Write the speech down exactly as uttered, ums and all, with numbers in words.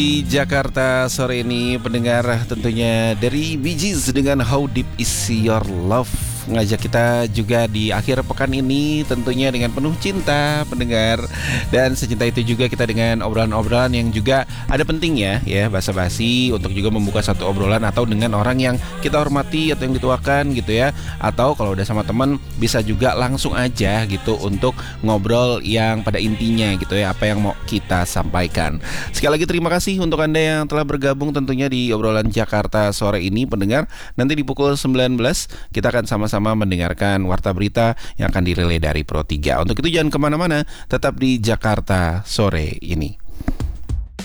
Di Jakarta sore ini pendengar tentunya dari Bee Gees dengan How Deep Is Your Love ngajak kita juga di akhir pekan ini tentunya dengan penuh cinta pendengar. Dan secinta itu juga kita dengan obrolan-obrolan yang juga ada pentingnya ya, basa-basi untuk juga membuka satu obrolan atau dengan orang yang kita hormati atau yang dituakan gitu ya. Atau kalau udah sama teman bisa juga langsung aja gitu untuk ngobrol yang pada intinya gitu ya, apa yang mau kita sampaikan. Sekali lagi terima kasih untuk Anda yang telah bergabung tentunya di obrolan Jakarta sore ini pendengar. Nanti di pukul sembilan belas kita akan sama-sama mendengarkan warta berita yang akan dirilai dari Pro tiga. Untuk itu jangan kemana-mana, tetap di Jakarta sore ini.